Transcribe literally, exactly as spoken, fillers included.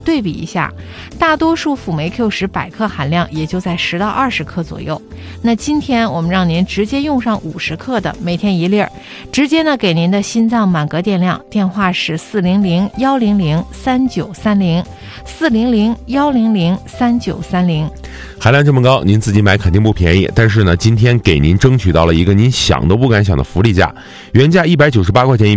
对比一下，大多数辅酶 Q 十百克含量也就在十到二十克左右。那今天我们让您直接用上五十克的，每天一粒儿，直接呢给您的心脏满格电量。电话是四零零幺零零三九三零，四零零幺零零三九三零。 含量这么高，您自己买肯定不便宜。但是呢，今天给您争取到了一个您想都不敢想的福利价，原价一百九十八块钱一